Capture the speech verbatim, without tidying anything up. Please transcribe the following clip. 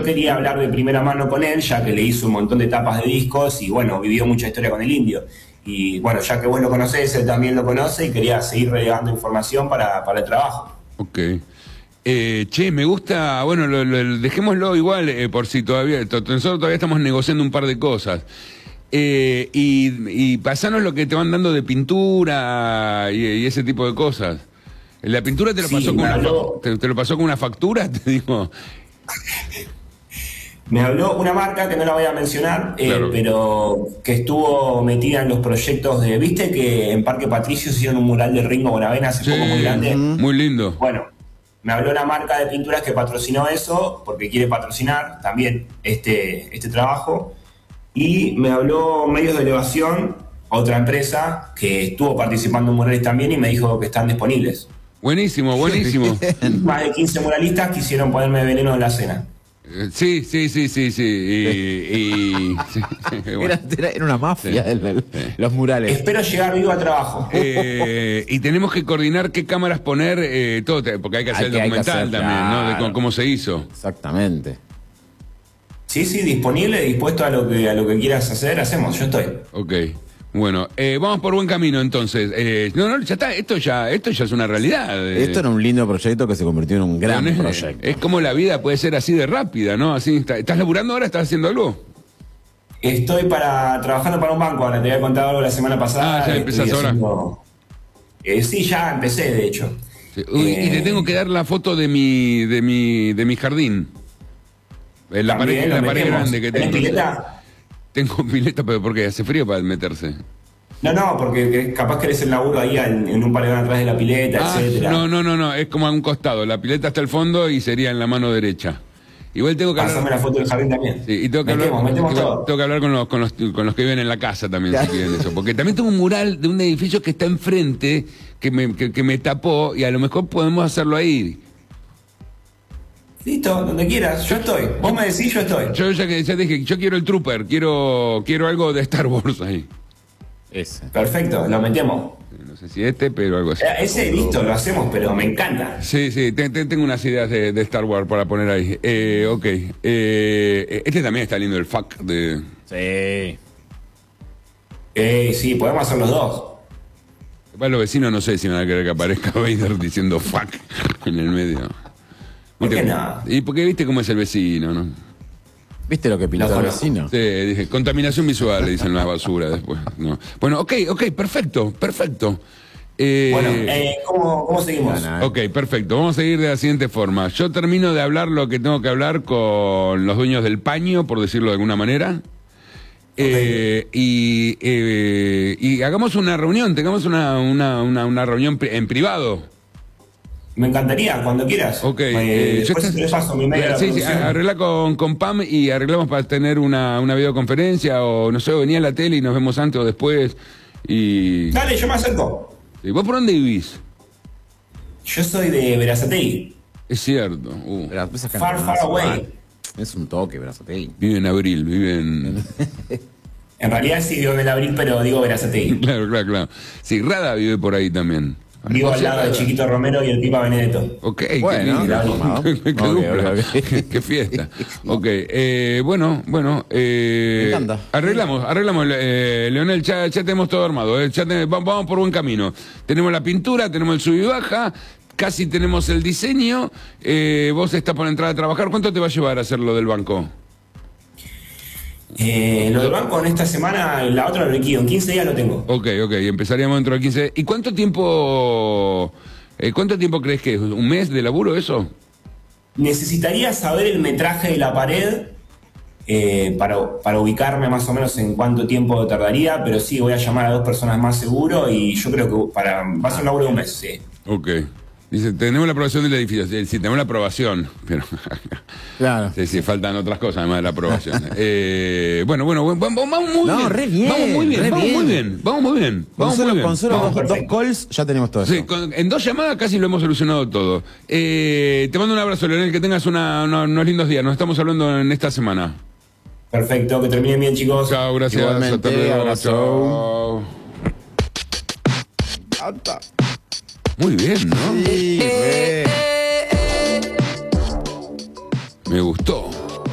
quería hablar de primera mano con él, ya que le hizo un montón de tapas de discos y bueno, vivió mucha historia con el Indio. Y bueno, ya que vos lo conocés, él también lo conoce y quería seguir relegando información para, para el trabajo. Ok. Eh, che, me gusta, bueno, lo, lo, dejémoslo igual, eh, por si todavía, nosotros todavía estamos negociando un par de cosas. Eh, y, y pasanos lo que te van dando de pintura y, y ese tipo de cosas. ¿La pintura te lo, sí, pasó, con habló, una, te, te lo pasó con una factura? Te digo. Me habló una marca que no la voy a mencionar, eh, claro. pero que estuvo metida en los proyectos de... ¿Viste que en Parque Patricios hicieron un mural de Ringo Bonavena hace sí, poco muy grande? Muy lindo. Bueno, me habló una marca de pinturas que patrocinó eso, porque quiere patrocinar también este, este trabajo. Y me habló Medios de Elevación, otra empresa que estuvo participando en murales también y me dijo que están disponibles. Buenísimo, buenísimo. Más de quince muralistas quisieron ponerme veneno en la cena. Sí, sí, sí, sí, sí. Y, y, sí, bueno. era, era una mafia, sí, el, el, sí. los murales. Espero llegar vivo al trabajo. Eh, y tenemos que coordinar qué cámaras poner, eh, todo, porque hay que hacer hay el que, documental hacer, también, claro. ¿no? De cómo se hizo. Exactamente. Sí, sí, disponible, dispuesto a lo que a lo que quieras hacer, hacemos, yo estoy. Ok. Bueno, eh, vamos por buen camino entonces. Eh, no, no, ya está, esto ya, esto ya es una realidad. Eh. Esto era un lindo proyecto que se convirtió en un gran es, proyecto. Es como la vida puede ser así de rápida, ¿no? Así, está, ¿estás laburando ahora? ¿Estás haciendo algo? Estoy para trabajando para un banco, ahora te había contado algo la semana pasada. Ah, ya empezás ahora. Haciendo... Eh, sí, ya empecé, de hecho. Sí. Uy, eh... Y te tengo que dar la foto de mi, de mi, de mi jardín. La pared, la pared grande que tengo. ¿Tenés pileta? Tengo pileta, pero ¿por qué? ¿Hace frío para meterse? No, no, porque capaz querés el laburo ahí en, en un paredón atrás de la pileta, ah, etcétera. No, no, no, no, es como a un costado. La pileta está al fondo y sería en la mano derecha. Igual tengo que hablar... Pásame la foto del jardín también. Sí, y tengo que metemos, hablar, metemos tengo, todo. tengo que hablar con los, con, los, con los que viven en la casa también, si quieren eso. Porque también tengo un mural de un edificio que está enfrente, que me, que, que me tapó, y a lo mejor podemos hacerlo ahí. Listo, donde quieras, yo estoy. Vos me decís, yo estoy. Yo ya que ya dije, yo quiero el Trooper, quiero, quiero algo de Star Wars ahí. Ese. Perfecto, lo metemos. No sé si este, pero algo así. Ese, listo, lo hacemos, pero me encanta. Sí, sí, te, te, tengo unas ideas de, de Star Wars para poner ahí. Eh, ok. Eh, este también está lindo, el fuck de... Sí. Eh, sí, podemos hacer los dos. Para los vecinos no sé si van a querer que aparezca Vader diciendo fuck en el medio. ¿Por qué no? Y porque viste cómo es el vecino, ¿no? ¿Viste lo que pintó el vecino? Sí, dije, contaminación visual, le dicen las basuras después. No. Bueno, ok, ok, perfecto, perfecto. Eh, bueno, eh, ¿cómo, ¿cómo seguimos? Ok, perfecto. Vamos a seguir de la siguiente forma. Yo termino de hablar lo que tengo que hablar con los dueños del paño, por decirlo de alguna manera. Okay. Eh, y, eh, y hagamos una reunión, tengamos una, una, una, una reunión en privado. Me encantaría, cuando quieras. Ok. Eh, eh, yo te te paso mi mail. Sí, sí, arregla con, con Pam y arreglamos para tener una, una videoconferencia o, no sé, venía a la tele y nos vemos antes o después. Y... Dale, yo me acerco. ¿Y vos por dónde vivís? Yo soy de Berazategui. Es cierto. Uh. Far, far away. Es un toque, Berazategui. Vive en Abril, vive en... En realidad sí vivo en el Abril, pero digo Berazategui. Claro, claro, claro. Sí, Rada vive por ahí también. Vivo al lado de Chiquito Romero y el Pipa Benedetto. Ok, bueno, qué, no, qué, qué, okay, okay, okay. qué, qué fiesta. Ok, eh, bueno, bueno. Eh, Me encanta. Arreglamos, arreglamos, eh, Leonel, ya, ya tenemos todo armado. Eh, ya te, vamos, vamos por buen camino. Tenemos la pintura, tenemos el sub y baja, casi tenemos el diseño. Eh, vos estás por entrar a trabajar. ¿Cuánto te va a llevar a hacer lo del banco? Eh, lo del banco en esta semana, la otra lo liquido, en quince días lo tengo. Ok, ok, empezaríamos dentro de quince. ¿Y cuánto tiempo, eh, cuánto tiempo crees que es? ¿Un mes de laburo eso? Necesitaría saber el metraje de la pared eh, para, para ubicarme más o menos en cuánto tiempo tardaría, pero sí, voy a llamar a dos personas más seguro y yo creo que para, va a ser un laburo de un mes, sí. Ok. Dice, tenemos la aprobación del edificio. Sí, sí tenemos la aprobación, pero... Claro. Sí, sí, faltan otras cosas además de la aprobación. eh, bueno, bueno, vamos, vamos muy no, bien. Re bien. Vamos muy bien, re vamos bien. muy bien. Vamos muy bien. Vamos con solo, muy bien. Con solo vamos, dos, dos calls ya tenemos todo eso. Sí, con, en dos llamadas casi lo hemos solucionado todo. Eh, te mando un abrazo, Leonel, que tengas una, una, unos lindos días. Nos estamos hablando en esta semana. Perfecto, que terminen bien, chicos. Chao, gracias. Igualmente, hasta luego. abrazo. Chao. Muy bien, ¿no? Sí, re. Me gustó.